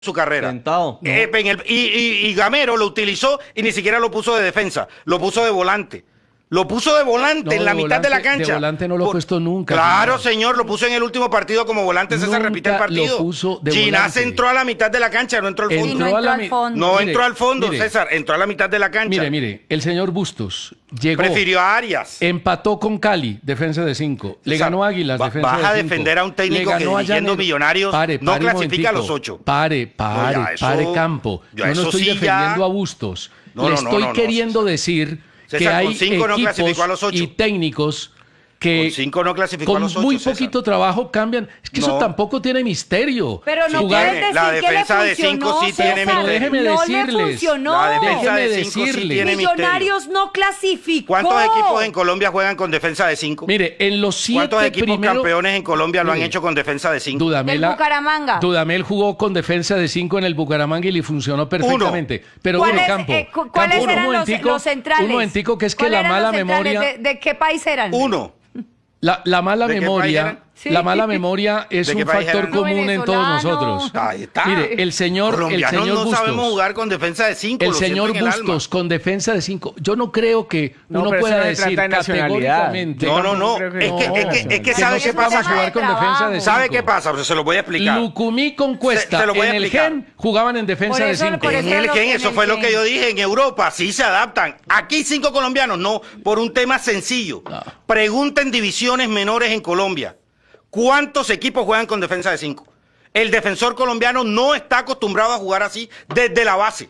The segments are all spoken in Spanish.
su carrera. Sentado. No. Y Gamero lo utilizó y ni siquiera lo puso de defensa, lo puso de volante. Lo puso de volante en la mitad de la cancha. De volante no lo he puesto nunca. Claro, señor, lo puso en el último partido como volante. César repite el partido. Lo puso de Ginás volante. entró a la mitad de la cancha, no entró al fondo. No entró al fondo. No Mire, entró al fondo, mire, César, entró a la mitad de la cancha. Mire, el señor Bustos llegó. Prefirió a Arias. Empató con Cali, defensa de 5. Le ganó a Águilas, defensa de 5. Vas a defender a un técnico que dirigiendo Millonarios no clasifica a los 8. Pare, Campo. Yo no estoy defendiendo a Bustos. Le estoy queriendo decir que César, hay con 5 no clasificó a equipos los 8. y técnicos que con 5 no clasificó a los 8, muy César. poquito trabajo cambian. Es que eso tampoco tiene misterio. Pero no puedes decir la que le defensa de 5 funcionó, sí tiene César. Pero déjeme No decirles. le funcionó. La defensa Déjeme de 5 sí decirle. tiene Millonarios misterio. no clasificó. ¿Cuántos equipos en Colombia juegan con defensa de 5? Mire, en los 7 ¿Cuántos equipos campeones en Colombia lo han Mire, hecho con defensa de 5? Del Bucaramanga. Dudamel jugó con defensa de 5 en el Bucaramanga y le funcionó perfectamente. Pero ¿Cuáles, Campo, ¿cuáles Campo, eran los centrales? Un momentico, que es que ¿Cuáles la eran mala los centrales? memoria... ¿De qué país eran? Uno. La mala ¿De qué país memoria... eran? Sí. La mala memoria es ¿De qué un país factor eran? común en todos nosotros. Ahí está. Mire, el señor Colombianos no Bustos, sabemos jugar con defensa de 5. el señor Bustos con defensa de 5. Yo no creo que uno pero pueda eso no se decir trata de nacionalidad. categóricamente. No. Es que ¿sabe qué pasa? Jugar con defensa de 5. ¿Sabe qué pasa? Pues se lo voy a explicar. Lucumí con Cuesta Se lo voy a en el explicar. Gen jugaban en defensa Por de eso- 5. por En el Gen, eso fue lo que yo dije. En Europa sí se adaptan. Aquí 5 colombianos, no. Por un tema sencillo. No. Pregunta en divisiones menores en Colombia. ¿Cuántos equipos juegan con defensa de 5? El defensor colombiano no está acostumbrado a jugar así desde la base.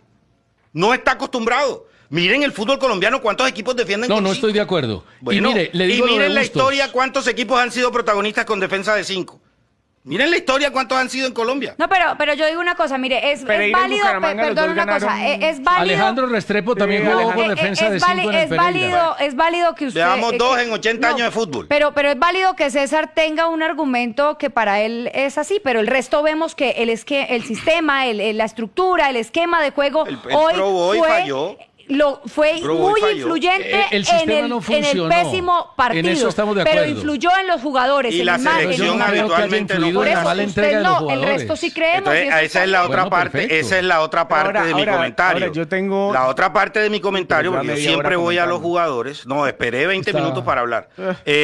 No está acostumbrado. Miren el fútbol colombiano, ¿cuántos equipos defienden con No 5? estoy de acuerdo. Bueno, y mire, le digo lo de miren la Bustos. historia, ¿cuántos equipos han sido protagonistas con defensa de 5? Miren la historia, ¿cuántos han sido en Colombia? No, pero yo digo una cosa, mire, es Pereira y válido, Bucaramanga, los perdón dos una cosa, ganaron. es válido. Alejandro Restrepo también Sí, jugó con Alejandro. defensa de 5 en el Pereira. Es válido que usted... Llevamos 2 en 80 años de fútbol. Pero es válido que César tenga un argumento que para él es así, pero el resto vemos que el sistema, la estructura, el esquema de juego El hoy Pro Boy fue... falló. Fue Pro Boy muy falló. influyente El sistema no en el funcionó. pésimo partido. En eso estamos de pero acuerdo. influyó en los jugadores. Y en la imagen, selección Yo no creo que haya habitualmente no influido Por en la eso mala entrega usted de los no, el jugadores. resto sí creemos. Entonces, y eso esa es está la bien. otra Bueno, parte, perfecto. esa es la otra parte de mi comentario. ahora yo tengo... La otra parte de mi comentario, Pero porque yo lleva media siempre hora voy a los comentando. jugadores. No, esperé 20 Está- minutos para hablar.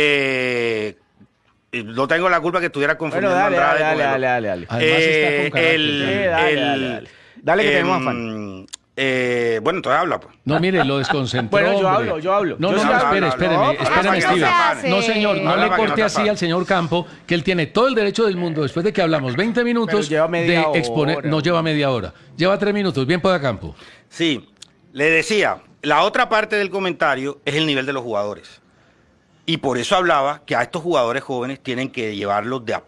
No tengo la culpa que estuviera Bueno, confundiendo dale, a Andrade dale, con el- dale, dale, dale. Además está con carácter. Dale. Dale que tenemos afán. Bueno, entonces habla, pues. No, mire, lo desconcentró. Bueno, yo hombre. hablo, yo hablo. No, Yo no, sí no, hablo. espéreme, No, espéreme, eso no se hace. No, señor, no Habla le para que no corte te así afanes. al señor Campo, que él tiene todo el derecho del mundo, después de que hablamos 20 minutos, Pero lleva media de exponer. hora. No lleva media hora, lleva 3 minutos. Bien pueda Campo. Sí, le decía, la otra parte del comentario es el nivel de los jugadores. Y por eso hablaba que a estos jugadores jóvenes tienen que llevarlos de a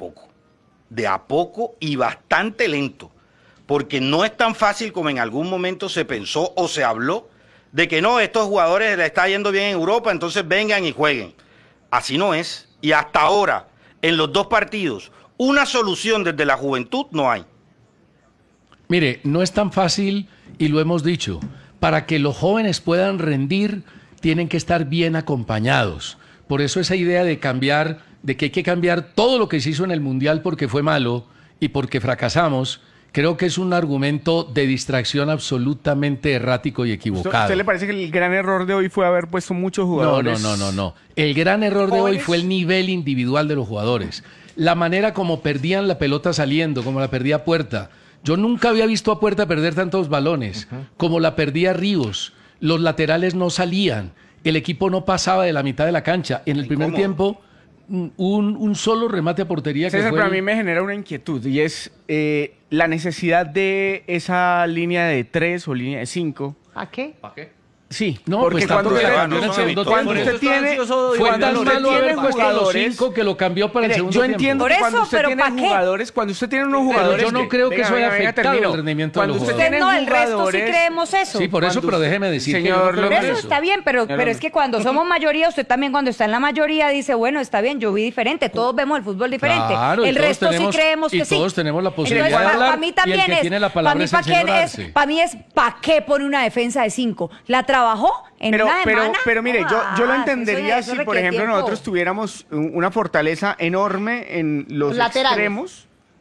poco y bastante lento, porque no es tan fácil como en algún momento se pensó o se habló de que no, estos jugadores les está yendo bien en Europa, entonces vengan y jueguen. Así no es. Y hasta ahora, en los 2 partidos, una solución desde la juventud no hay. Mire, no es tan fácil y lo hemos dicho. Para que los jóvenes puedan rendir, tienen que estar bien acompañados. Por eso esa idea de cambiar, de que hay que cambiar todo lo que se hizo en el Mundial porque fue malo y porque fracasamos, creo que es un argumento de distracción absolutamente errático y ¿A equivocado. usted le parece que el gran error de hoy fue haber puesto muchos No, jugadores? no. El gran error de hoy ¿Jóvenes? fue el nivel individual de los jugadores. La manera como perdían la pelota saliendo, como la perdía Puerta. Yo nunca había visto a Puerta perder tantos balones, como la perdía Ríos. Los laterales no salían. El equipo no pasaba de la mitad de la cancha. En el primer ¿Cómo? tiempo, un solo remate a portería que César, fue... pero a mí me genera una inquietud y es la necesidad de esa línea de 3 o línea de 5. ¿A qué? Sí, No, porque pues está cuando porque usted, cambió en el segundo cuando tiempo. usted tiene, Fue cuando tan usted malo tiene haber puesto los jugadores, 5 que lo cambió para el mire, segundo yo tiempo. entiendo Por que cuando eso, usted pero tiene ¿pa' qué? jugadores, cuando usted tiene unos Pero jugadores, yo no creo que eso haya afectado termino. el rendimiento de Cuando los usted jugadores. tiene No, el resto sí jugadores, creemos eso. Sí, por eso, Cuando pero usted- déjeme decir Señor que yo no creo Por López, que eso está bien, pero es que cuando somos mayoría, usted también cuando está en la mayoría dice, bueno, está bien, yo vi diferente, todos vemos el fútbol diferente. Claro, y el todos resto tenemos- sí creemos y que sí. todos tenemos la posibilidad Entonces, de hablar, para mí y el también que es, tiene la palabra para mí es el señor Arce. para mí es, ¿para qué pone una defensa de 5? ¿La trabajó en una semana? Pero mire, yo lo entendería eso si, por requiere ejemplo, tiempo. nosotros tuviéramos una fortaleza enorme en los Laterales. extremos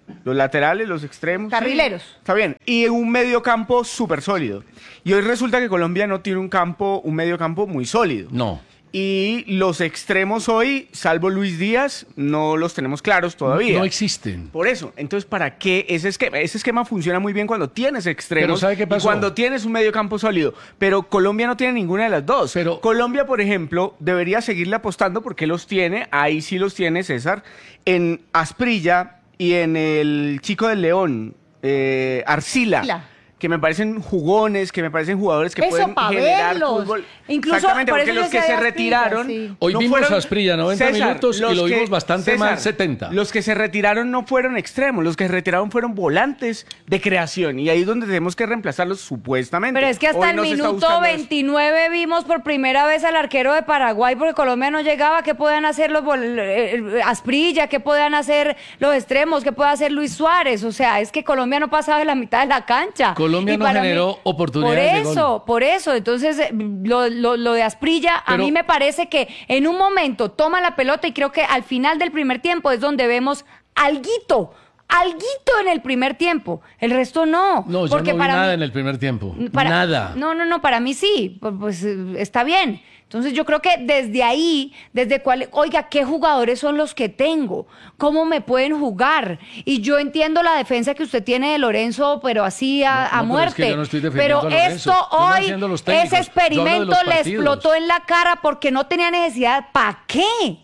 Los laterales, los extremos. Carrileros. Sí, está bien. Y un medio campo súper sólido. Y hoy resulta que Colombia no tiene un medio campo muy sólido. No. Y los extremos hoy, salvo Luis Díaz, no los tenemos claros todavía. No existen. Por eso, entonces, ¿para qué ese esquema? Ese esquema funciona muy bien cuando tienes extremos. Pero ¿sabe qué pasó? Y cuando tienes un medio campo sólido. Pero Colombia no tiene ninguna de las dos. Pero Colombia, por ejemplo, debería seguirle apostando porque los tiene, ahí sí los tiene César, en Asprilla y en el Chico del León, Arcila. Que me parecen jugones, que me parecen jugadores que Eso, pueden pa' generar verlos. fútbol. Incluso, exactamente, por porque eso los yo que decía se de Asprilla, retiraron... sí. Hoy no vimos fueron- a Asprilla 90 César, minutos y los lo que- vimos bastante César, mal 70. Los que se retiraron no fueron extremos, los que se retiraron fueron volantes de creación. Y ahí es donde tenemos que reemplazarlos supuestamente. Pero es que hasta Hoy el no se está minuto buscando eso. 29 vimos por primera vez al arquero de Paraguay porque Colombia no llegaba. ¿Qué podían hacer Asprilla? ¿Qué podían hacer los extremos? ¿Qué puede hacer Luis Suárez? O sea, es que Colombia no pasaba de la mitad de la cancha. Colombia Y no para generó oportunidades de gol. Por eso. Entonces, lo de Asprilla, a Pero- mí me parece que en un momento toma la pelota y creo que al final del primer tiempo es donde vemos alguito en el primer tiempo. El resto no. No, yo porque no vi para nada mí- en el primer tiempo. para- Nada. No, para mí sí, pues está bien. Entonces yo creo que desde ahí, oiga, ¿qué jugadores son los que tengo? ¿Cómo me pueden jugar? Y yo entiendo la defensa que usted tiene de Lorenzo, pero así a No, pero es muerte. que yo no estoy defendiendo Pero a Lorenzo. esto Yo no hoy, defiendo los técnicos. ese Yo hablo de experimento los le partidos. explotó en la cara porque no tenía necesidad. ¿Para qué?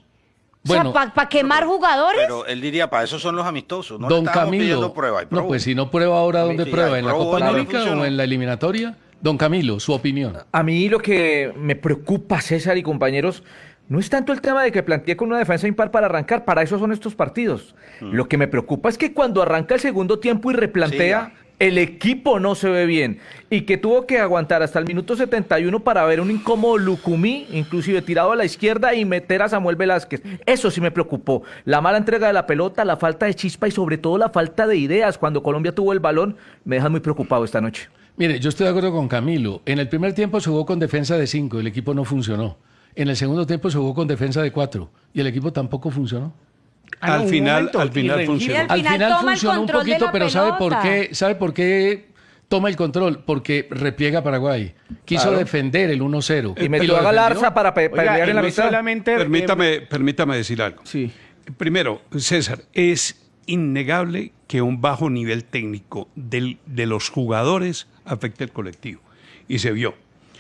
Bueno, o sea, ¿para quemar jugadores? Pero él diría, para eso son los amistosos. No le Don estábamos Camilo. pidiendo prueba. Hay No, prueba. pues si no prueba ahora, Sí, ¿dónde sí, prueba? hay ¿En la prueba, Copa no le América funcionó. o en la eliminatoria? Don Camilo, su opinión. A mí lo que me preocupa, César y compañeros, no es tanto el tema de que plantee con una defensa impar para arrancar, para eso son estos partidos. Lo que me preocupa es que cuando arranca el segundo tiempo y replantea, Sí, el equipo no se ve bien. Y que tuvo que aguantar hasta el minuto 71 para ver un incómodo Lucumí, inclusive tirado a la izquierda, y meter a Samuel Velázquez. Eso sí me preocupó. La mala entrega de la pelota, la falta de chispa y sobre todo la falta de ideas. Cuando Colombia tuvo el balón, me deja muy preocupado esta noche. Mire, yo estoy de acuerdo con Camilo. En el primer tiempo se jugó con defensa de 5, el equipo no funcionó. En el segundo tiempo se jugó con defensa de 4 y el equipo tampoco funcionó. Ah, no, un momento, al final y funcionó. Al Al final final toma el funcionó un control de poquito, la pero ¿sabe por pelota. qué? ¿Sabe por qué toma el control? Porque repliega Paraguay. Quiso Claro. defender el 1-0. Y metió lo a Galarza defendió. para Oiga, pelear y en la no mitad. solamente... Permítame decir algo. sí. Primero, César, es innegable que un bajo nivel técnico de los jugadores afecta el colectivo. Y se vio.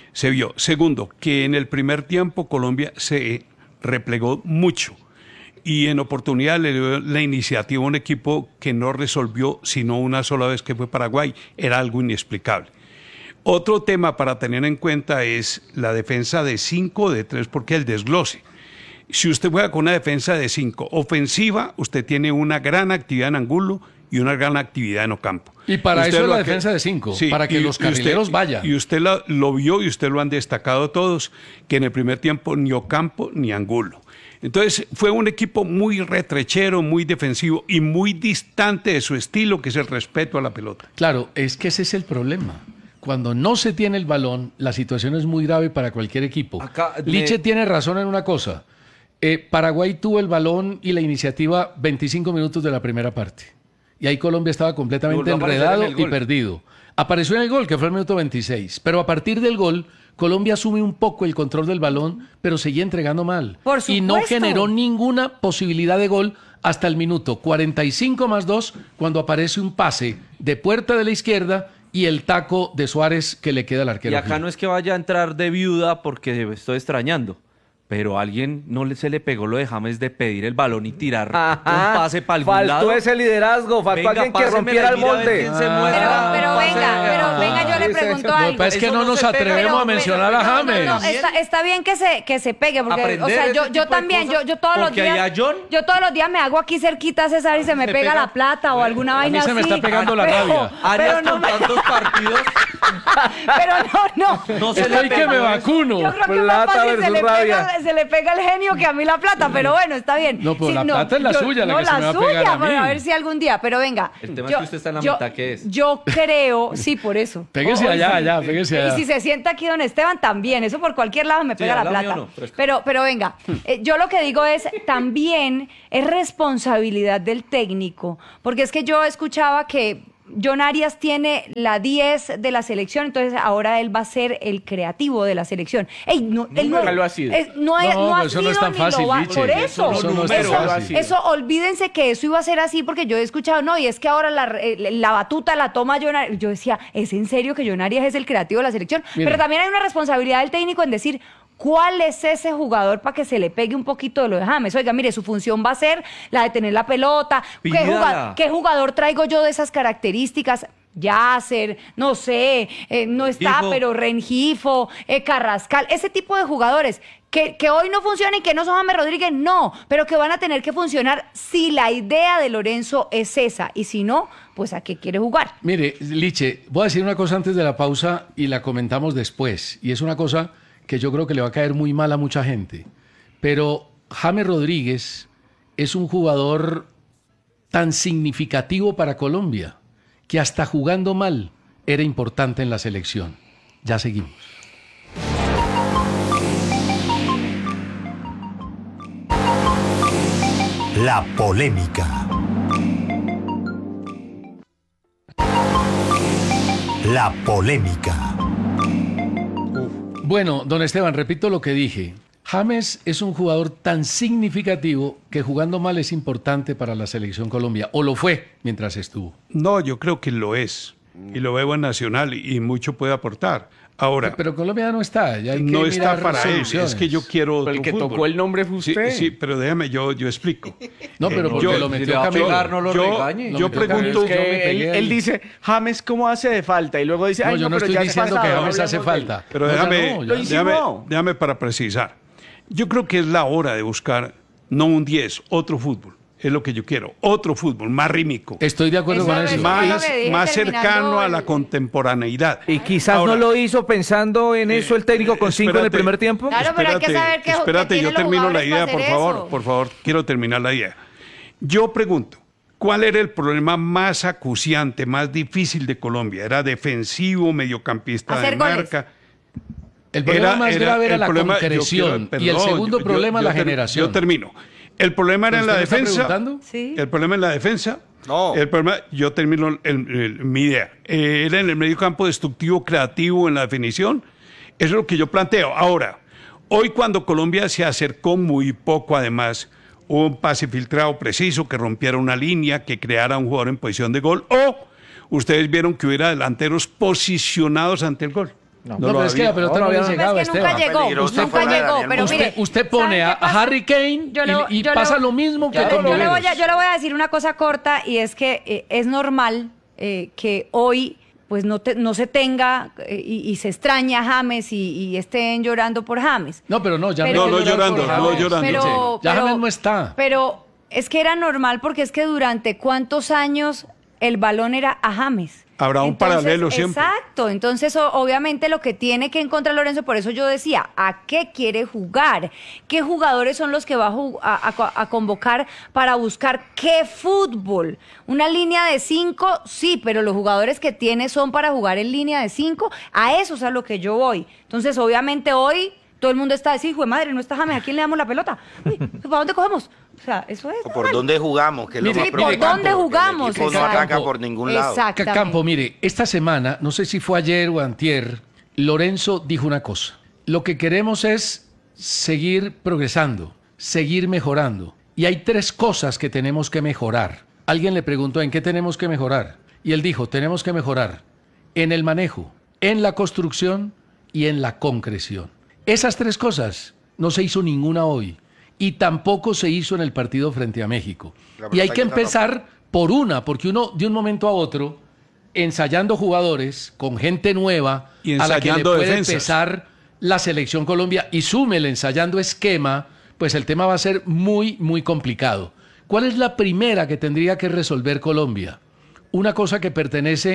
Segundo, que en el primer tiempo Colombia se replegó mucho y en oportunidad le dio la iniciativa a un equipo que no resolvió sino una sola vez, que fue Paraguay. Era algo inexplicable. Otro tema para tener en cuenta es la defensa de 5 o de 3, porque el desglose. Si usted juega con una defensa de 5 ofensiva, usted tiene una gran actividad en Angulo y una gran actividad en Ocampo. Y para Usted eso es lo la que- defensa de 5, Sí, para que los carrileros vayan. Y usted lo vio y usted lo han destacado todos, que en el primer tiempo ni Ocampo ni Angulo. Entonces fue un equipo muy retrechero, muy defensivo y muy distante de su estilo, que es el respeto a la pelota. Claro, es que ese es el problema. Cuando no se tiene el balón, la situación es muy grave para cualquier equipo. Acá me- Liche tiene razón en una cosa. Paraguay tuvo el balón y la iniciativa 25 minutos de la primera parte. Y ahí Colombia estaba completamente Volvió a aparecer enredado en el y gol. perdido. Apareció en el gol, que fue el minuto 26. Pero a partir del gol, Colombia asume un poco el control del balón, pero seguía entregando mal. Por Y no supuesto. generó ninguna posibilidad de gol hasta el minuto 45+2, cuando aparece un pase de puerta de la izquierda y el taco de Suárez que le queda al arquero. Y acá no es que vaya a entrar de viuda porque estoy extrañando, pero a alguien se le pegó lo de James de pedir el balón y tirar un pase para algún faltó lado. ese liderazgo, faltó Venga, alguien que pásemela rompiera y el mira a ver molde. quién se mueve. Pero venga, yo le Sí, pregunto sí, Lo que algo. pasa es que Eso no no nos se pega. atrevemos Pero- a mencionar a James. No, está bien que se pegue, porque, o Aprender sea, ese yo tipo de también, cosas, yo todos los porque días, allá John- yo todos los días me hago aquí cerquita, César, y se me pega la plata o alguna A mí vaina se me así. está pegando la rabia. Arias pero no con me- tantos partidos Pero no. No se Estoy le que me pegó eso. vacuno. Yo creo que Plata más fácil versus rabia. se le pega el genio que a mí la plata, pero bueno, está bien. No, pero la plata es la suya, la no, que se me va a pegar a mí. pero a ver si algún día, pero venga. El tema es que usted está en la mitad, ¿qué es? Yo creo, sí, por eso. Pégese allá, pégese allá. Y si se sienta aquí don Esteban, también, eso por cualquier lado me pega al la lado plata. mío no, pero Pero venga, yo lo que digo es, también es responsabilidad del técnico, porque es que yo escuchaba que John Arias tiene la 10 de la selección, entonces ahora él va a ser el creativo de la selección. Ey, no, él no, Nunca lo ha sido. no No, ha pero eso no es sido tan ni fácil, lo va. Liche. Por eso, Eso no es tan fácil. eso, olvídense que eso iba a ser así, porque yo he escuchado, no, y es que ahora la batuta la toma John Arias. Yo decía, ¿es en serio que John Arias es el creativo de la selección? Mire. Pero también hay una responsabilidad del técnico en decir, ¿cuál es ese jugador para que se le pegue un poquito de lo de James? Oiga, mire, su función va a ser la de tener la pelota. Pídala. ¿Qué jugador traigo yo de esas características? Yasser, no sé, no está, Rengifo. pero Rengifo, Carrascal, ese tipo de jugadores que hoy no funcionan y que no son James Rodríguez, no, pero que van a tener que funcionar si la idea de Lorenzo es esa, y si no, pues ¿a qué quiere jugar? Mire, Liche, voy a decir una cosa antes de la pausa y la comentamos después. Y es una cosa que yo creo que le va a caer muy mal a mucha gente. Pero James Rodríguez es un jugador tan significativo para Colombia que hasta jugando mal era importante en la selección. Ya seguimos. La polémica. La polémica. Bueno, don Esteban, repito lo que dije. James es un jugador tan significativo que jugando mal es importante para la selección Colombia, o lo fue mientras estuvo. No, yo creo que lo es. Y lo veo en Nacional y mucho puede aportar. Ahora, Pero Colombia no está, ya hay que no está mirar para él. soluciones. Es que yo quiero Pero el otro que fútbol. tocó el nombre fue Sí, usted. sí, pero déjame, yo explico. No, pero porque yo- lo si metió le va a Camilo. pegar, no lo regañe. Lo yo metió Camilo, pregunto- es que yo me Que pegué ahí. él dice, James, ¿cómo hace de falta? Y luego dice, No, ay, yo no pero estoy ya es diciendo que pasado, James hace hablemos de él. falta. Pero No, ya déjame, no, Lo ya. insinuó. déjame para precisar. Yo creo que es la hora de buscar, no un 10, otro fútbol. Es lo que yo quiero. Otro fútbol, más rímico. Estoy de acuerdo Eso con es eso. lo Más, que dije más terminando cercano a la el- contemporaneidad. Y quizás Ahora, no lo hizo pensando en eso el técnico con 5 en el espérate. primer tiempo. Claro, pero hay que saber que espérate, tienen yo los termino la jugadores idea, para por hacer favor, eso. por favor, quiero terminar la idea. Yo pregunto, ¿cuál era el problema más acuciante, más difícil de Colombia? ¿Era defensivo, mediocampista Hacer de goles. marca? El problema más grave era el la problema- yo concreción quiero- y el perdón, segundo problema la Yo generación. termino. El problema era en la ¿Usted me está defensa. preguntando? Sí. El problema en la defensa. No. El problema, yo termino mi idea. Era en el medio campo destructivo, creativo, en la definición. Eso es lo que yo planteo. Ahora, hoy cuando Colombia se acercó muy poco, además, hubo un pase filtrado preciso que rompiera una línea, que creara un jugador en posición de gol, o ustedes vieron que hubiera delanteros posicionados ante el gol. No, pero es que la pelota no había- había llegado, es que nunca Esteban. llegó, Peligroso nunca fuera de llegó, Daniel pero Mundo. mire, Usted pone ¿saben a qué pasa? Harry Kane Yo le- y yo le- pasa lo mismo que yo con le voy Morelos. a- yo le voy a decir una cosa corta y es que es normal que hoy pues no se tenga y se extraña a James y estén llorando por James. No, pero no, ya Pero- hay No, que llorar llorando, por no James. llorando. Pero, Ya pero- James no está. Pero es que era normal porque es que durante cuántos años el balón era a James. Habrá un paralelo siempre. Exacto, entonces obviamente lo que tiene que encontrar Lorenzo, por eso yo decía, ¿a qué quiere jugar? ¿Qué jugadores son los que va a convocar para buscar qué fútbol? ¿Una línea de 5? Sí, pero los jugadores que tiene son para jugar en línea de 5, a eso es a lo que yo voy. Entonces obviamente hoy todo el mundo está diciendo, hijo de madre, no está James, ¿a quién le damos la pelota? Uy, ¿para dónde cogemos? O sea, eso es ¿Por normal. dónde jugamos? Que es lo Mire, más Sí, ¿por preocupante, dónde porque jugamos? El equipo no Exacto. ataca por ningún lado. Exactamente. Campo, mire, esta semana, no sé si fue ayer o antier, Lorenzo dijo una cosa. Lo que queremos es seguir progresando, seguir mejorando. Y hay 3 cosas que tenemos que mejorar. Alguien le preguntó, ¿en qué tenemos que mejorar? Y él dijo, tenemos que mejorar en el manejo, en la construcción y en la concreción. Esas 3 cosas no se hizo ninguna hoy y tampoco se hizo en el partido frente a México. La Y hay pelota que hay que empezar por una, porque uno de un momento a otro, ensayando jugadores con gente nueva Y a la que le ensayando puede defensas. pesar la selección Colombia y súmele ensayando esquema, pues el tema va a ser muy, muy complicado. ¿Cuál es la primera que tendría que resolver Colombia? Una cosa que pertenece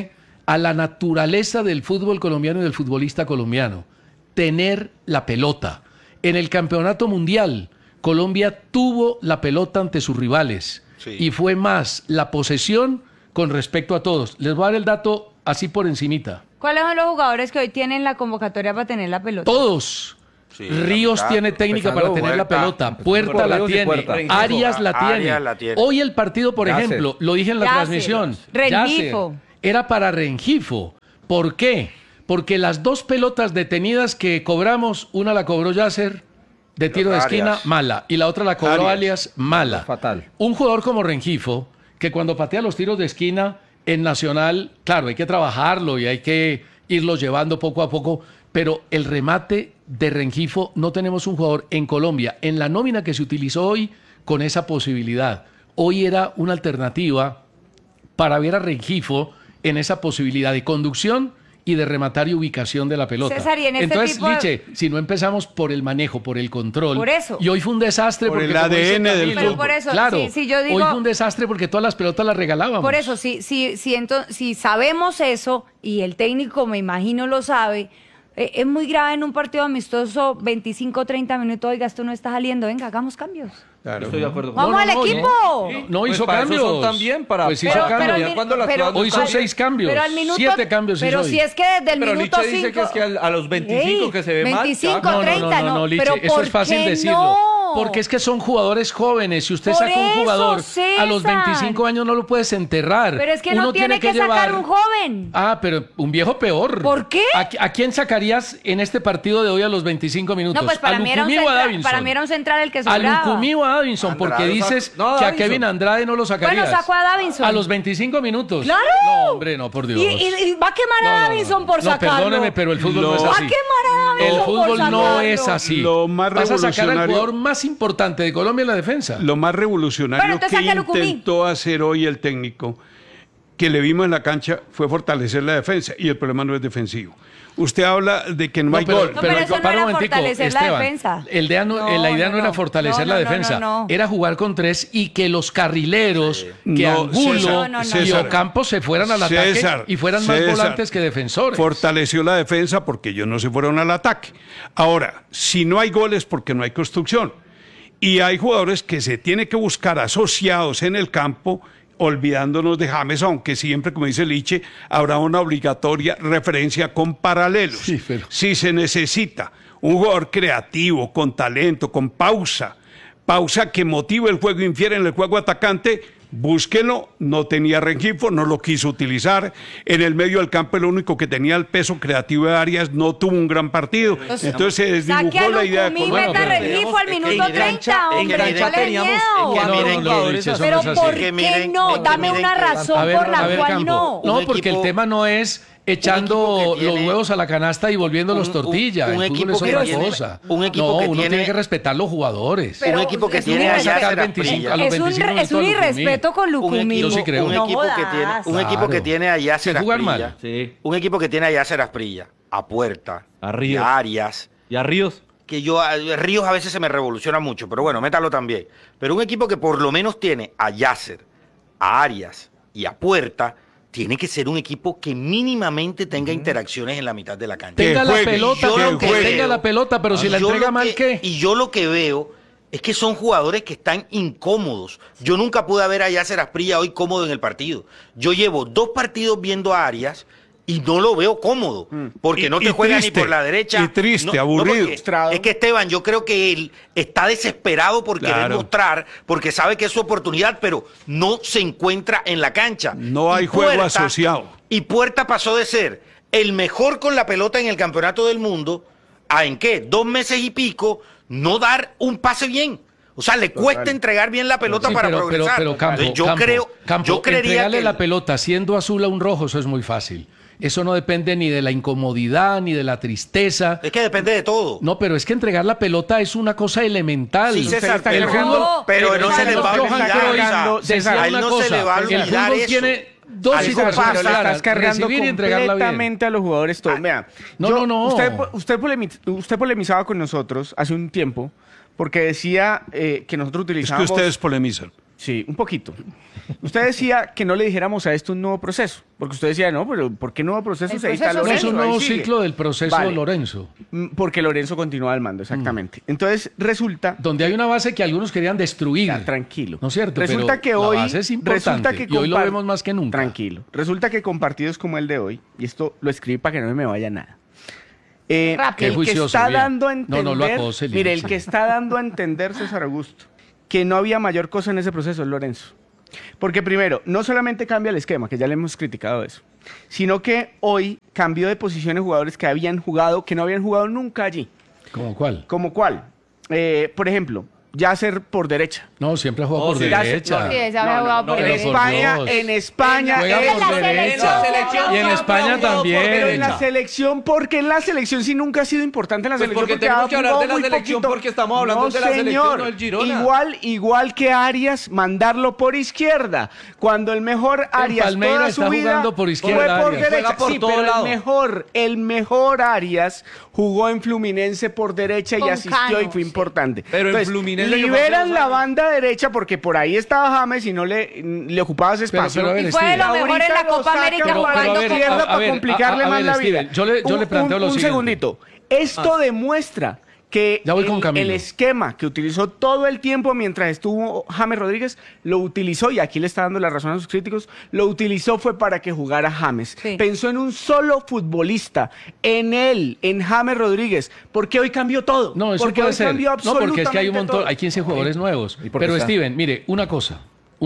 a la naturaleza del fútbol colombiano y del futbolista colombiano. Tener la pelota. En el campeonato mundial, Colombia tuvo la pelota ante sus rivales y fue más la posesión con respecto a todos. Les voy a dar el dato así por encimita. ¿Cuáles son los jugadores que hoy tienen la convocatoria para tener la pelota? Todos. Ríos tiene técnica para tener la pelota, Puerta la tiene, Arias la tiene. Hoy el partido, por ejemplo, lo dije en la transmisión, Rengifo. Era para Rengifo. ¿Por qué? Porque las dos pelotas detenidas que cobramos, una la cobró Yasser de tiro de esquina, mala, y la otra la cobró Arias, mala. Fatal. Un jugador como Rengifo, que cuando patea los tiros de esquina en Nacional, claro, hay que trabajarlo y hay que irlo llevando poco a poco, pero el remate de Rengifo, no tenemos un jugador en Colombia, en la nómina que se utilizó hoy, con esa posibilidad. Hoy era una alternativa para ver a Rengifo en esa posibilidad de conducción y de rematar y ubicación de la pelota. César, y en este entonces, tipo de... Liche, si no empezamos por el manejo, por el control, Por eso. y hoy fue un desastre Por porque el como dice ADN del Camilo, Pero por eso, claro, si yo digo... hoy fue un desastre porque todas las pelotas las regalábamos. Por eso, si sabemos eso, y el técnico me imagino lo sabe, es muy grave en un partido amistoso, 25, 30 minutos, oiga, esto no está saliendo, venga, hagamos cambios. Claro. Estoy de acuerdo con ¡Vamos al equipo! No Pues hizo para eso cambios. son también, para- Pues hizo Pero- cambios. ya cuando las cosas no Hoy son 6 cambios. Pero al minuto, 7 cambios pero hizo si hoy. es que desde el Pero minuto Liche 5... dice que es que a los 25 que se ve mal. 25, ya. No, 30, no. Liche, Pero eso ¿por es fácil qué decirlo. no? Porque es que son jugadores jóvenes. Si usted Por saca un eso, jugador a los César. 25 años no lo puedes enterrar. Pero es que Uno no tiene que sacar llevar- un joven. Ah, pero un viejo peor. ¿Por qué? ¿A quién sacarías en este partido de hoy a los 25 minutos? No, pues para ¿A mí, era un Lucumí o a central, Davinson? para mí era un central el que ¿A sobraba. Lucumí o a Davinson? Porque Andrade, dices no, que a Davinson. Kevin Andrade no lo sacarías. Bueno, sacó a Davinson. A los 25 minutos. ¡Claro! No, hombre, no, por Dios. Y va a quemar a Davinson por sacarlo. No, perdóneme, pero el fútbol no es Va a así. quemar a Davinson El por fútbol no sacarlo. es así. Lo más Vas a sacar al revolucionario- jugador más importante de Colombia en la defensa. Lo más Bueno, revolucionario entonces que saque a Lucumí. intentó hacer hoy el técnico, que le vimos en la cancha, fue fortalecer la defensa. Y el problema no es defensivo. Usted habla de que no hay gol. No, pero eso no para era un momentico, fortalecer la Esteban, defensa. La idea no era fortalecer la defensa, era jugar con 3 y que los carrileros, que No, Angulo César, No, y César. Ocampo se fueran al ataque César, y fueran más César, volantes que defensores. Fortaleció la defensa porque ellos no se fueron al ataque. Ahora, si no hay goles porque no hay construcción. Y hay jugadores que se tiene que buscar asociados en el campo, olvidándonos de James, aunque siempre, como dice Liche, habrá una obligatoria referencia con paralelos. Sí, pero- Si se necesita un jugador creativo, con talento, con pausa que motive el juego, infiere en el juego atacante, búsquenlo. No tenía Rengifo, no lo quiso utilizar. En el medio del campo, el único que tenía el peso creativo de Arias no tuvo un gran partido. Entonces se Saque a desdibujó la idea de Lucumí, Colombia. meta a pero Rengifo al es que minuto en 30, cancha- en hombre. cancha ¿Cuál es el teníamos- miedo? en No, miren, no, Liche, eso Pero no es así. ¿por Que qué miren- no? que Dame miren una que- razón por la cual Campo. no. No, Un porque el equipo- tema no es echando un equipo que los tiene- huevos a la canasta y volviéndolos un- tortilla. un El fútbol equipo es que otra tiene- cosa. un equipo no, que uno tiene- tiene que respetar los jugadores. Pero un equipo que es tiene un a irrespeto. Yasser 25 a los Asprilla. Es un 25 minutos a Lucumí. irrespeto con Lucumí. Yo sí creo. Un No equipo que jodas. tiene, un equipo Claro. que tiene a Yasser Sin jugar Asprilla. mal. Sí. Un equipo que tiene a Yasser Asprilla, a Puerta, A Ríos. a Arias, Y a Ríos. que yo a Ríos a veces se me revoluciona mucho, pero bueno, métalo también. Pero un equipo que por lo menos tiene a Yasser, a Arias y a Puerta, tiene que ser un equipo que mínimamente tenga interacciones en la mitad de la cancha. Tenga la juegue, pelota, yo pero lo que que tenga veo- la pelota, pero si la Yo entrega lo mal, que- ¿qué? Y yo lo que veo es que son jugadores que están incómodos. Yo nunca pude ver a Yasser Asprilla hoy cómodo en el partido. Yo llevo 2 partidos viendo a Arias y no lo veo cómodo, porque Y- no te y juega triste, ni por la derecha. y triste, No, aburrido. porque es que Esteban, yo creo que él está desesperado por querer Claro. mostrar, porque sabe que es su oportunidad, pero no se encuentra en la cancha. No hay Y juego asociado. Y Puerta pasó de ser el mejor con la pelota en el campeonato del mundo a, ¿en qué? 2 meses y pico, no dar un pase bien. O sea, le cuesta entregar bien la pelota Sí, para pero progresar. Campo, Entonces, yo Campo, creo, Campo, yo creería entregarle que la pelota siendo azul a un rojo, eso es muy fácil. Eso no depende ni de la incomodidad, ni de la tristeza. es que depende de todo. No, pero es que entregar la pelota es una cosa elemental. Sí, César, está el cargando- fútbol, pero no se le va a Johan olvidar. Cruyff o sea, decía a él una no se le va a cosa, el olvidar fútbol eso. tiene dos Algo situaciones pasa, Pero le claras, estás cargando recibir y entregarla bien. completamente a los jugadores todo. Vea, No. Usted polemizaba con nosotros hace un tiempo porque decía que nosotros Es que utilizábamos... ustedes polemizan. Sí, un poquito. Usted decía que no le dijéramos a esto un nuevo proceso, porque usted decía, no, pero ¿por qué nuevo proceso? El Si ahí está proceso No, es Lorenzo, un ahí nuevo sigue. ciclo del proceso Vale. Lorenzo, Porque Lorenzo continúa al mando, exactamente. Entonces, resulta... donde hay una base que algunos querían destruir. Ya, tranquilo. ¿No es cierto? Resulta Pero que hoy... la base es importante, y hoy lo vemos más que nunca. Tranquilo. Resulta que con partidos como el de hoy, y esto lo escribí para que no me vaya nada, Rápido. Qué el que juicioso, está bien. dando a entender... No lo acose, Lili. Mire, el que está dando a entender, César Augusto, que no había mayor cosa en ese proceso es Lorenzo. Porque primero, no solamente cambia el esquema, que ya le hemos criticado eso, sino que hoy cambió de posiciones jugadores que habían jugado, que no habían jugado nunca allí. ¿Cómo cuál? ¿Como cuál? Por ejemplo, Yasser por derecha. No, siempre ha jugado por sí, derecha. Sí, ese había jugado por no, En pero por España, Dios. en España, Juega es- por la derecha. selección. Y en España también. pero en la selección, porque en la selección sí nunca ha sido importante en la Pues selección. porque tenemos ha que hablar jugado de la muy selección poquito. porque estamos hablando de la selección, no del Girona. Igual que Arias, mandarlo por izquierda. Cuando el mejor Arias Palmeiras toda está su vida jugando por izquierda, fue por Arias. derecha. Juega por Sí, todo pero lado. el mejor Arias jugó en Fluminense por derecha y Con asistió Cano, y fue sí. importante. Pero en Fluminense que fue hace liberan 2 la años. banda derecha porque por ahí estaba James y no le ocupaba ese espacio. pero a ver, Y fue de lo Steven. mejor en la Ahorita lo Copa sacan América para jugando la a ver, izquierda a para ver, complicarle a más ver, la vida. Steven, yo le planteo lo Un siguiente. segundito. Esto demuestra que Ya voy con Camilo. el esquema que utilizó todo el tiempo mientras estuvo James Rodríguez, lo utilizó, y aquí le está dando la razón a sus críticos, lo utilizó fue para que jugara James. Sí. Pensó en un solo futbolista, en James Rodríguez. ¿Por qué hoy cambió todo? No, eso porque puede hoy ser. cambió No, porque es que hay un absolutamente montón, todo. hay 15 jugadores nuevos. ¿Y por qué Pero está? Steven, mire, una cosa.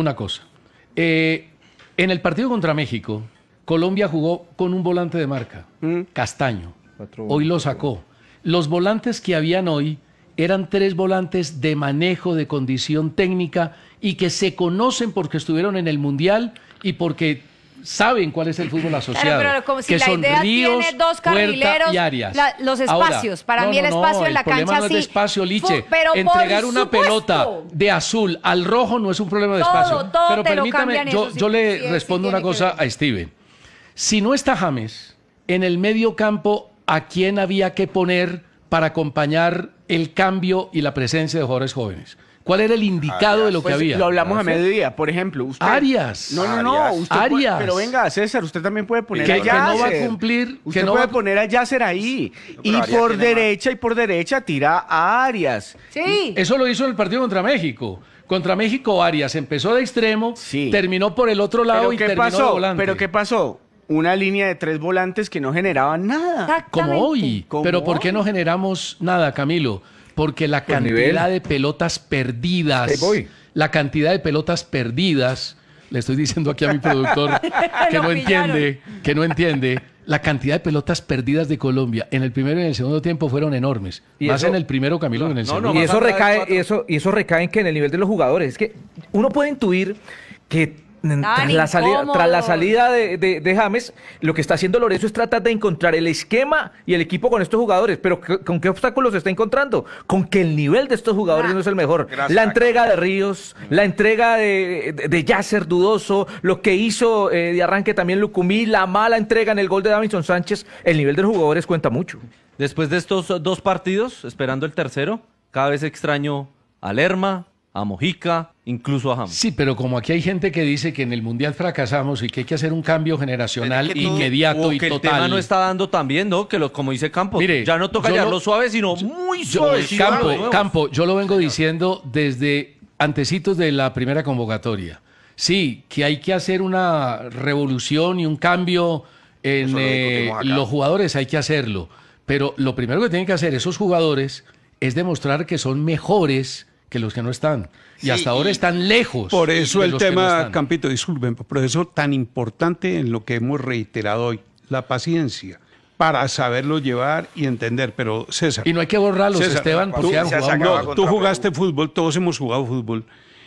En el partido contra México, Colombia jugó con un volante de marca, Castaño. Hoy lo sacó. Los volantes que habían hoy eran 3 volantes de manejo, de condición técnica y que se conocen porque estuvieron en el Mundial y porque saben cuál es el fútbol asociado. Claro, pero como si que la son idea Ríos, tiene dos Puerta carrileros, y Arias. los Ahora, espacios. Para mí el espacio en la el problema cancha no es de sí. espacio, Liche. Pero por Entregar una supuesto. pelota de azul al rojo no es un problema de Todo, espacio. todo Pero te lo permítame, cambian yo, eso, sí, yo le sí, respondo sí una tiene que cosa ver. a Steven. Si no está James, en el medio campo, ¿a quién había que poner para acompañar el cambio y la presencia de jugadores jóvenes? ¿Cuál era el indicado de lo que Pues, había? lo hablamos a mediodía, por ejemplo. Usted, Arias. No. Arias. Usted puede- Arias. pero venga, César, usted también puede poner Que- a que no va a Yasser. cumplir, Usted que no puede va a- poner a Yasser ahí. pero Y Arias por tiene derecha tira a Arias. Sí. Eso lo hizo en el partido contra México. Contra México, Arias empezó de extremo, Sí. terminó por el otro lado ¿Pero y qué terminó de pasó? volante. ¿Pero qué pasó? Una línea de 3 volantes que no generaban nada. Como hoy. Como Pero ¿por qué hoy. no generamos nada, Camilo? Porque la Por cantidad nivel. de pelotas perdidas, Ahí voy. la cantidad de pelotas perdidas, le estoy diciendo aquí a mi productor que Lo no pillaron. entiende, la cantidad de pelotas perdidas de Colombia en el primero y en el segundo tiempo fueron enormes. Y Más eso- en el primero, Camilo, que en el no, segundo. no, Y más eso atrás de recae, 4. eso recae en que en el nivel de los jugadores. Es que uno puede intuir que tras la incómodos. salida de James, lo que está haciendo Lorenzo es tratar de encontrar el esquema y el equipo con estos jugadores. Pero ¿con qué obstáculos se está encontrando? Con que el nivel de estos jugadores no es el mejor. Gracias, La entrega de Ríos, la entrega de Yasser dudoso, lo que hizo de arranque también Lucumí, la mala entrega en el gol de Davinson Sánchez. El nivel de los jugadores cuenta mucho. Después de estos 2 partidos, esperando el tercero, cada vez extraño a Lerma, a Mojica, incluso a James. Sí, pero como aquí hay gente que dice que en el Mundial fracasamos y que hay que hacer un cambio generacional Pero es que todo- inmediato O y que el total. tema no está dando tan bien, ¿no? Que como dice Campos, Mire, ya no toca yo llevarlo lo- suave, sino muy suave. Campo, yo lo vengo diciendo desde antecitos de la primera convocatoria. Sí, que hay que hacer una revolución y un cambio en Eso lo discutimos acá. los jugadores, hay que hacerlo. Pero lo primero que tienen que hacer esos jugadores es demostrar que son mejores que los que no están. Y Sí, hasta ahora están lejos. Por eso de el los que no tema, están. Campito, disculpen, por eso tan importante en lo que hemos reiterado hoy, la paciencia, para saberlo llevar y entender. Pero César, Y no hay que borrarlos, César, Esteban, tú- porque han se ha jugado sacado mal. contra tú jugaste Perú. fútbol, todos hemos jugado fútbol.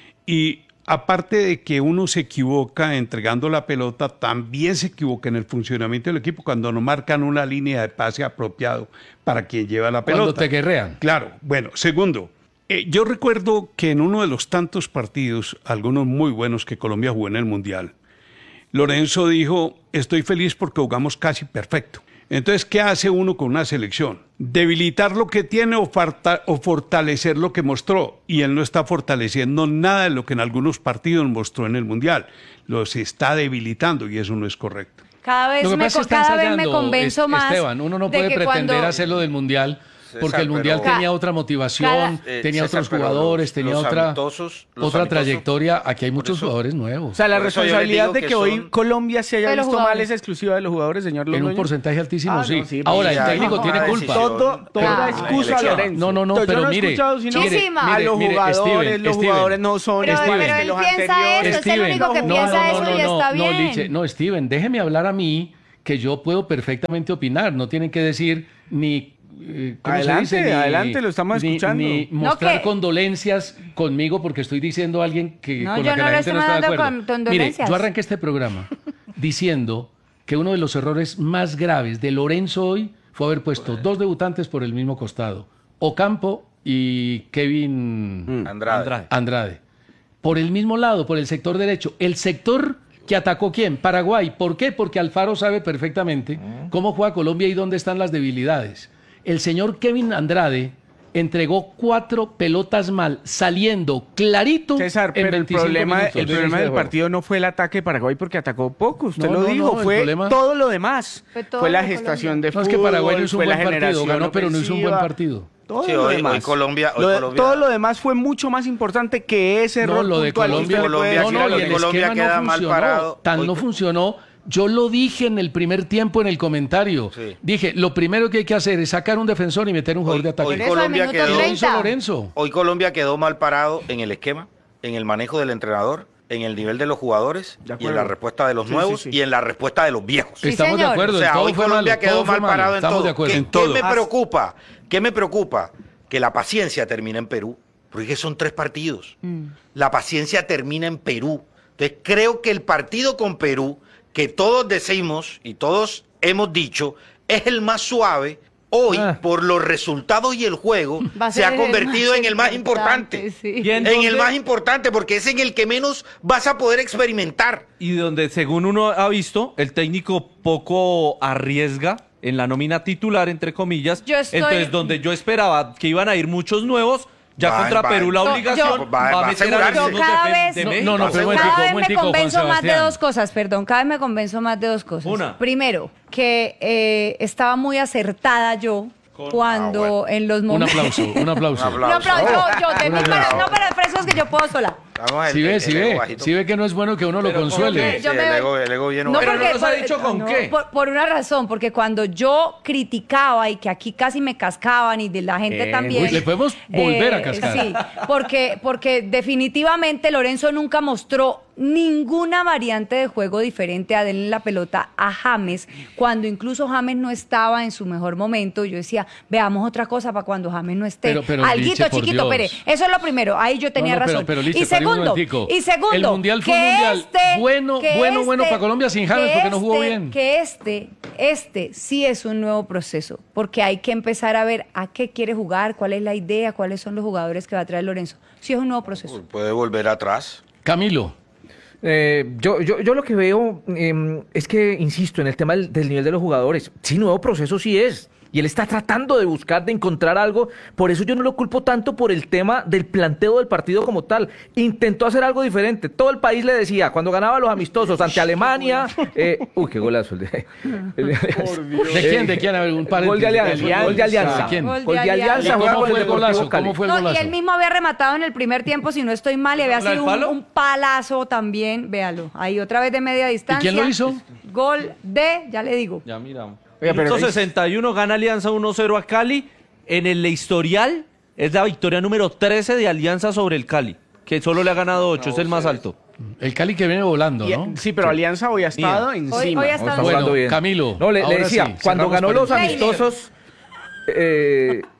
Y aparte de que uno se equivoca entregando la pelota, también se equivoca en el funcionamiento del equipo cuando no marcan una línea de pase apropiado para quien lleva la pelota. Cuando te guerrean. Claro, bueno, segundo, yo recuerdo que en uno de los tantos partidos, algunos muy buenos que Colombia jugó en el Mundial, Lorenzo dijo, estoy feliz porque jugamos casi perfecto. Entonces, ¿qué hace uno con una selección? Debilitar lo que tiene o fortalecer lo que mostró. Y él no está fortaleciendo nada de lo que en algunos partidos mostró en el Mundial. Los está debilitando y eso no es correcto. Cada vez Lo que me, pasa es que está cada vez me ensayando, convenzo más. Esteban, uno no de puede que pretender cuando- hacer lo del Mundial, porque César, el Mundial pero- tenía otra motivación, tenía César, otros pero jugadores, tenía los otra amistosos- trayectoria. Aquí hay por muchos eso- jugadores nuevos. O sea, la Por eso yo les responsabilidad digo de que que hoy son- Colombia se haya de los visto mal jugadores. es exclusiva de los jugadores, señor En un Londoño. porcentaje altísimo, Ah, sí. no, sí, Ahora, pero el ya técnico hay tiene una culpa. decisión. Toda Claro. excusa, Elección. Lorenzo. No, Yo pero no he mire, escuchado sino Muchísimas. a los mire, jugadores, Steven, los jugadores no son Pero, Steven. iguales pero que él los piensa anteriores. eso, es el único que piensa eso y está No, bien. Liche, no, Steven, déjeme hablar a mí, que yo puedo perfectamente opinar. No tienen que decir ni... ¿cómo se Adelante, dice? adelante, lo estamos escuchando. Ni No, mostrar que- condolencias conmigo porque estoy diciendo a alguien que No, con yo la que no la le gente estoy no está de mandando acuerdo. Mire, condolencias. yo arranqué este programa diciendo que uno de los errores más graves de Lorenzo hoy fue haber puesto dos debutantes por el mismo costado, Ocampo y Kevin Andrade. Por el mismo lado, por el sector derecho. El sector que atacó ¿quién? Paraguay. ¿Por qué? Porque Alfaro sabe perfectamente cómo juega Colombia y dónde están las debilidades. El señor Kevin Andrade entregó 4 pelotas mal, saliendo clarito César, en pero el 25 problema minutos. del partido no fue el ataque de Paraguay porque atacó poco, usted No, lo no, dijo, no, el fue problema- todo lo demás. Fue todo Fue la de gestación de No, fútbol, es que Paraguay no hizo un fue la buen partido, generación ganó, pero no hizo un buen ofensiva. partido. Todo Sí, lo hoy demás. Colombia- Todo lo demás fue mucho más importante que ese error No, lo de puntual. Colombia, Usted le puede Colombia decir no, a no, los y de el Colombia esquema queda no mal funcionó. parado. Tan Hoy- no funcionó. Yo lo dije en el primer tiempo en el comentario. Sí. Dije, lo primero que hay que hacer es sacar un defensor y meter un jugador de ataque. hoy Por eso, al Colombia minuto quedó- Lo hizo 30. Lorenzo. Hoy Colombia quedó mal parado en el esquema, en el manejo del entrenador, en el nivel de los jugadores De y en acuerdo. la respuesta de los Sí, nuevos sí, sí. y en la respuesta de los viejos. Sí, Estamos de señor. acuerdo. O sea, en todo hoy fue Colombia malo, quedó todo fue mal malo. parado en Estamos todo. de acuerdo. ¿Qué, En qué todo. me preocupa? ¿Qué me preocupa? Que la paciencia termina en Perú. Porque son 3 partidos. La paciencia termina en Perú. Entonces creo que el partido con Perú, que todos decimos y todos hemos dicho, es el más suave. Hoy, por los resultados y el juego, Va a se ha ser el convertido más en el más importante, importante. sí. ¿Y en En el dónde? más importante, porque es en el que menos vas a poder experimentar. Y donde, según uno ha visto, el técnico poco arriesga en la nómina titular, entre comillas. Yo estoy- Entonces, donde yo esperaba que iban a ir muchos nuevos, ya Va, contra va. Perú la Yo- obligación yo- va a meter a asegurarse. los Yo cada vez- de No, México. no, pero Asegura- momentico, Cada vez me momentico, Juan convenzo más de Sebastián. 2 cosas, perdón. Cada vez me convenzo más de 2 cosas. Una. Primero, que estaba muy acertada yo cuando bueno. en los Un momentos... aplauso, un aplauso. Un No, pero yo, de Un mí, aplauso. pero eso es que yo puedo sola. Vamos, Si ve, si ve, si ve que no es bueno que uno lo Pero consuele. Yo me- el ego viene No, Pero porque, no nos ha dicho con qué. Por una razón, porque cuando yo criticaba y que aquí casi me cascaban y de la gente también. uy, le podemos volver a cascar. Sí, porque definitivamente Lorenzo nunca mostró ninguna variante de juego diferente a darle la pelota a James, cuando incluso James no estaba en su mejor momento. Yo decía, veamos otra cosa para cuando James no esté. Pero, Alguito, Liche, por chiquito, Dios. Pere. Eso es lo primero. Ahí yo tenía No, no, razón. pero, Liche, y pare un segundo, momentico. el El Mundial fue un Mundial bueno para Colombia sin James, porque no jugó bien. Que este sí es un nuevo proceso, porque hay que empezar a ver a qué quiere jugar, cuál es la idea, cuáles son los jugadores que va a traer Lorenzo. Sí es un nuevo proceso. Puede volver atrás. Camilo. Yo lo que veo es que, insisto, en el tema del nivel de los jugadores, sí, nuevo proceso sí es. Y él está tratando de buscar, de encontrar algo. Por eso yo no lo culpo tanto por el tema del planteo del partido como tal. Intentó hacer algo diferente. Todo el país le decía, cuando ganaba los amistosos ante Alemania... uy, qué golazo. ¿De quién? ¿De quién? A ver, un paréntesis. Gol de Alianza. Gol de Alianza. ¿De quién? Gol de Alianza. ¿Y juega cómo con fue el Deportivo golazo? Cali. ¿Cómo fue el No, y golazo? él mismo había rematado en el primer tiempo, si no estoy mal, y había ¿Contra el sido palo? un palazo también. Véalo, ahí otra vez de media distancia. quién lo hizo? Gol de, ya le digo. Ya miramos. Oiga, pero Minuto es- 61, gana Alianza 1-0 a Cali. En el historial es la victoria número 13 de Alianza sobre el Cali, que solo le ha ganado 8, es el más alto. El Cali que viene volando, ¿no? Sí, pero Alianza hoy ha estado encima. Hoy ha estado- Estamos jugando Bueno, bien. Camilo. No, le ahora decía, sí, cuando cerramos ganó los paréntesis. amistosos,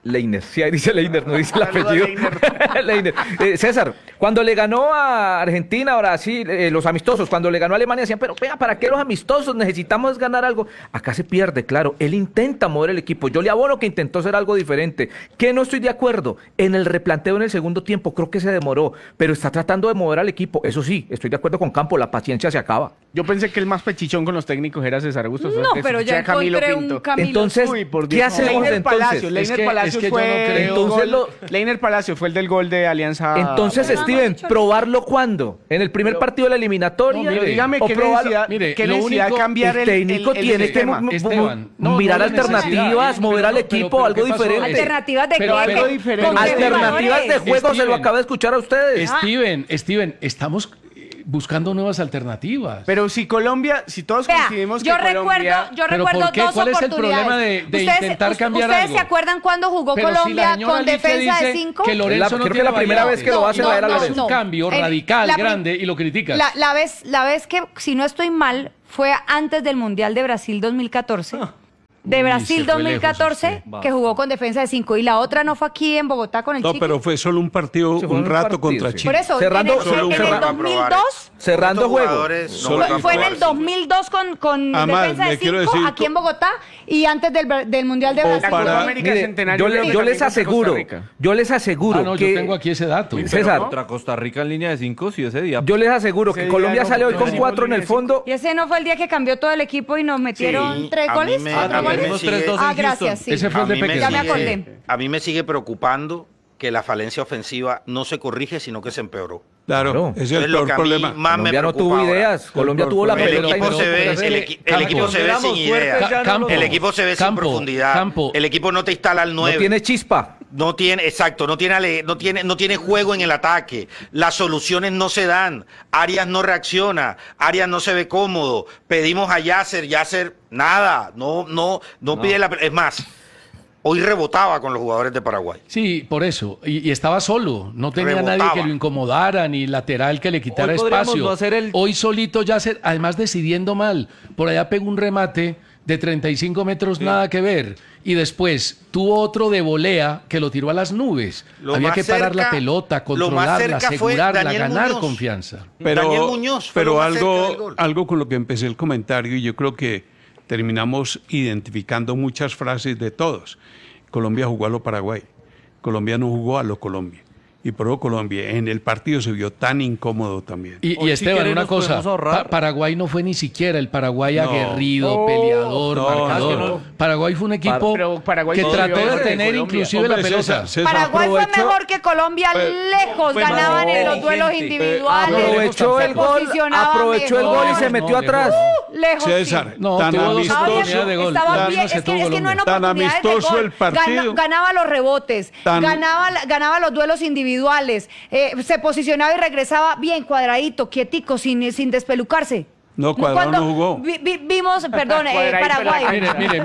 Leiner, sí, ahí dice Leiner, no dice el Saluda, apellido. Leiner. Leiner. César, cuando le ganó a Argentina, ahora sí, los amistosos, cuando le ganó a Alemania, decían, pero venga, ¿para qué los amistosos? Necesitamos ganar algo. Acá se pierde, claro. Él intenta mover el equipo. Yo le abono que intentó hacer algo diferente. Que no estoy de acuerdo en el replanteo en el segundo tiempo. Creo que se demoró, pero está tratando de mover al equipo. Eso sí, estoy de acuerdo con Campo, la paciencia se acaba. Yo pensé que el más pechichón con los técnicos era César Augusto. No, pero ya encontré un Camilo. Entonces, Uy, por ¿qué Dios. hacemos Leiner entonces? Palacio, Leiner Palacio es que yo fue no creo- el Entonces gol- Leiner Palacio fue el del gol de Alianza. Entonces, Pero no Steven, hemos dicho ¿probarlo cuándo? ¿En el primer partido de la eliminatoria? No, Pero mire, dígame ¿O qué probarlo? necesidad, Mire, qué lo necesidad único- cambiar el técnico tiene que sistema. Esteban, mirar la alternativas, necesidad, mover al pero equipo, algo ¿qué pasó? diferente. ¿Alternativas de Pero qué? algo ¿Con diferente. qué Alternativas de jugadores? juego, se lo Steven. acabo de escuchar a ustedes. Steven, estamos buscando nuevas alternativas. Pero si Colombia, si todos Vea, coincidimos yo que Colombia... recuerdo ¿Pero por qué? dos ¿Cuál es el oportunidades. problema de intentar cambiar ¿Ustedes algo? se acuerdan cuando jugó Pero si la Colombia señora con Lice defensa de dice 5? que Lorenzo no Creo que tiene la primera variantes. vez que lo hace la era Es Lorenzo. un cambio radical, grande, y lo criticas. La vez que, si no estoy mal, fue antes del Mundial de Brasil 2014. De Uy, Brasil se fue lejos 2014, usted. que jugó con defensa de 5. Y la otra no fue aquí en Bogotá con el No, Chiqui. pero fue solo un partido, Sí, fue un un rato partido, contra sí. Chile. Por eso, Cerrando- en solo un el cerrado. 2002... Cerrando Estos juego. jugadores no Solo- van a Fue en probar, el sí. 2002 con Además, defensa de le quiero 5 decir aquí en Bogotá y antes del Mundial de O Brasil. para- Copa América Mire, Centenario yo creo que les también contra aseguro, Costa Rica. yo les aseguro No, que... yo tengo aquí ese dato. César, Contra Costa Rica en línea de 5, sí, ese día. yo les aseguro Ese que día Colombia no, sale hoy no con hicimos 4 en línea el de fondo. ¿Y ese no fue el día que cambió todo el equipo y nos metieron Sí, 3 a mí goles? me- ¿Cuatro a mí me goles? sigue- 3-2 en Ah, gracias, Houston. sí. Ese fue el A de mí me Peque. Ya me sigue- acordé. A mí me sigue preocupando que la falencia ofensiva no se corrige, sino que se empeoró. Claro, Claro. ese es Es el lo peor que a mí problema. más me Colombia no preocupa tuvo ahora. ideas. Colombia tuvo la El pelota y equipo no se ve, supo el, hacer. equi- el equipo se ve Éramos sin fuertes, idea. ya no Campo. El equipo se ve sin Campo, profundidad. Campo. El equipo no te instala al 9. No tiene chispa. No tiene, exacto, no tiene juego en el ataque. Las soluciones no se dan. Arias no reacciona. Arias no se ve cómodo. Pedimos a Yasser, nada. No pide la. Es más, hoy rebotaba con los jugadores de Paraguay. Sí, por eso. Y estaba solo. No tenía Rebotaba. nadie que lo incomodara, ni lateral que le quitara Hoy podríamos espacio. no hacer el- Hoy solito Yasser, además decidiendo mal. Por allá pegó un remate de 35 metros, nada que ver. Y después tuvo otro de volea que lo tiró a las nubes. Lo Había más que parar la cerca- pelota, lo más controlarla, cerca fue asegurarla, Daniel ganar Muñoz. confianza. Daniel Muñoz fue lo pero más cerca del gol. algo con lo que empecé el comentario, y yo creo que terminamos identificando muchas frases de todos. Colombia jugó a lo Paraguay. Colombia no jugó a lo Colombia. Y por eso Colombia en el partido se vio tan incómodo también. Y Hoy, si Esteban, quiere, una nos cosa, podemos ahorrar. Paraguay no fue ni siquiera el Paraguay No. aguerrido, peleador, no, marcador. es que no. Paraguay fue un equipo Pero Paraguay que no trató debió de de tener Colombia. inclusive Hombre, la pelota. César, Paraguay fue aprovechó- mejor que Colombia lejos, fue ganaban más en los duelos inteligente. individuales. Aprovechó el se gol, posicionaba aprovechó el mejor. gol y se metió atrás. Lejos. sí. César, No, tan tuvo dos amistoso, oportunidades de gol. Estaba Tan bien, no se es que tuvo no en Colombia. Tan oportunidades de amistoso gol. el partido. Ganaba los rebotes, Tan- ganaba los duelos individuales, se posicionaba y regresaba bien cuadradito, quietico, sin despelucarse. No, Cuadrado Cuando no jugó. Vimos, perdón, Cuadradito Paraguay. en la Mire,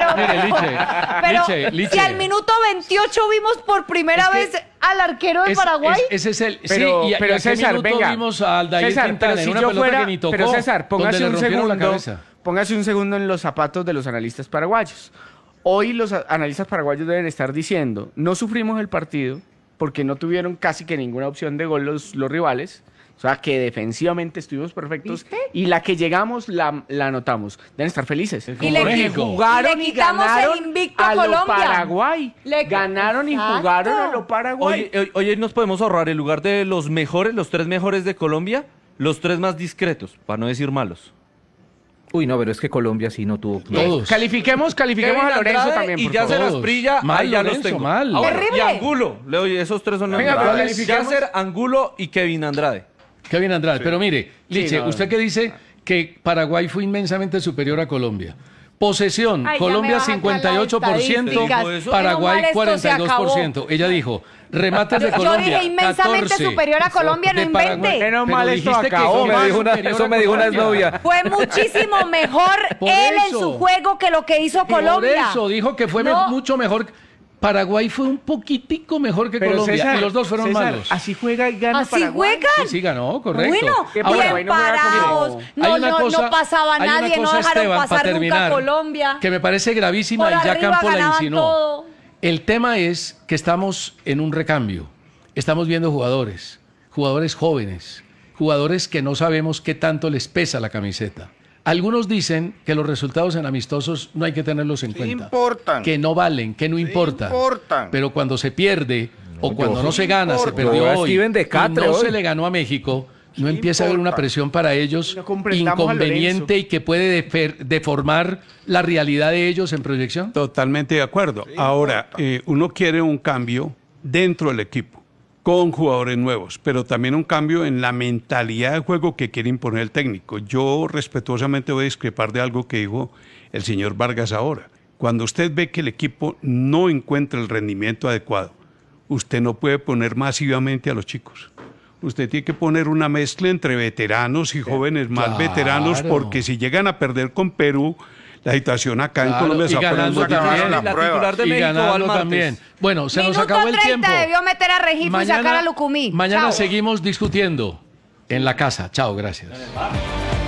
Pero Liche. si al minuto 28 vimos por primera Es que vez al arquero de Paraguay. Ese es el. Pero, sí, y a pero qué César, minuto venga. vimos a Aldair César, Quintana pero en si una yo pelota fuera, que ni tocó, pero César, donde póngase le un rompieron la segundo, cabeza. póngase un segundo en los zapatos de los analistas paraguayos. Hoy los analistas paraguayos deben estar diciendo, no sufrimos el partido porque no tuvieron casi que ninguna opción de gol los rivales. O sea, que defensivamente estuvimos perfectos. ¿Viste? Y la que llegamos la anotamos. Deben estar felices. Y le- Porque México. jugaron Y le y quitamos ganaron el invicto a a lo Colombia. Paraguay. Ganaron y Exacto. jugaron a lo Paraguay. Hoy nos podemos ahorrar en lugar de los mejores, los 3 mejores de Colombia, los 3 más discretos, para no decir malos. Uy, no, pero es que Colombia sí no tuvo. Todos. Califiquemos Kevin a Lorenzo Andrade también, y por Yasser favor. Todos. Asprilla, Mal, ahí ya los Lorenzo, tengo. mal. Ahora, Terrible. y Angulo, le doy esos 3 son los Venga, mejores. pero califiquemos. Yasser, Angulo y Kevin Andrade. Kevin Andrade. Pero mire, Liche, no. usted que dice que Paraguay fue inmensamente superior a Colombia. Posesión, Ay, ya Colombia me baja acá la 58%, estadística. Paraguay Menos mal esto se 42%. Ella dijo, remates de Yo Colombia, dije inmensamente 14. superior a Colombia, no De Paraguay. invente. Menos Pero mal esto dijiste que acabó. fue Me más dijo una- superior eso a me dijo una Colombia. exnovia. Fue muchísimo mejor Por él en eso. su juego que lo que hizo Colombia. Por eso dijo que fue No. mucho mejor. Paraguay fue un poquitico mejor que Pero Colombia César, y los dos fueron César, malos. Así juega y gana Así Paraguay. juegan. Sí, ganó, correcto. Bueno, Que Ahora, Paraguay bien no juega parados. como- hay No, una no, cosa- no pasaba hay una nadie, no cosa, dejaron Esteban, pasar para nunca terminar, a Colombia. que me parece gravísima Por y ya arriba Campo la ganaban insinuó. todo. El tema es que estamos en un recambio. Estamos viendo jugadores jóvenes, jugadores que no sabemos qué tanto les pesa la camiseta. Algunos dicen que los resultados en amistosos no hay que tenerlos en cuenta. Importan. Que no valen, que no importan. Importan. Pero cuando se pierde o cuando no se gana, se perdió hoy, Steven de Catre y no hoy. se le ganó a México, no empieza a haber una presión para ellos No comprendamos a inconveniente y que puede deformar la realidad de ellos en proyección. Totalmente de acuerdo. Ahora, uno quiere un cambio dentro del equipo, con jugadores nuevos, pero también un cambio en la mentalidad de juego que quiere imponer el técnico. Yo respetuosamente voy a discrepar de algo que dijo el señor Vargas ahora. Cuando usted ve que el equipo no encuentra el rendimiento adecuado, usted no puede poner masivamente a los chicos. Usted tiene que poner una mezcla entre veteranos y jóvenes más Claro. veteranos, porque si llegan a perder con Perú, la situación acá en Claro, Colombia y se va a poner ganando muy también. difícil. La La prueba. titular de Y México va al ganando martes. también. Bueno, se nos Minuto acabó el 30, tiempo. debió meter a Regifo y sacar a Lucumí. Mañana Chao. seguimos discutiendo en la casa. Chao, gracias.